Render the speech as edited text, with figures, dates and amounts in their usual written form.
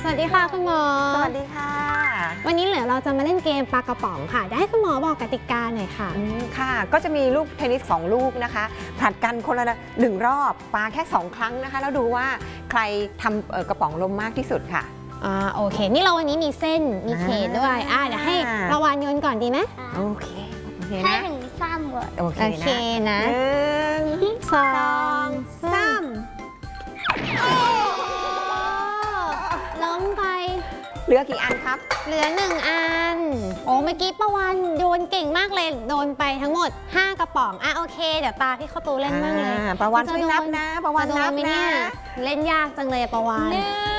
วัสดีค่ะคุณหมอสวัสดีค่ะวันนี้เราจะมาเล่นเกมปลากระป๋องค่ะได้คุณหมอบอกกติกาหน่อยค่ะค่ะก็จะมีลูกเทนนิส2ลูกนะคะผลัดกันคนละ1 รอบปาแค่2 ครั้งนะคะแล้วดูว่าใครทำกระป๋องลมมากที่สุดค่ะโอเคนี่วันนี้มีเส้นมีเขตด้วยเดี๋ยวให้ประวานโยนก่อนดีไหมโอเคให้ถึง3ก่อนโอเคนะ 1 2 3ล้มไปเหลือกี่อันครับเหลือ1 อันเมื่อกี้ประวานโยนเก่งมากเลยโดนไปทั้งหมด5 กระป๋องโอเคเดี๋ยวตาพี่เข้าตูเล่นบ้างเลยประวานช่วยนับนะประวานนับนะเล่นยากจังเลยประวาน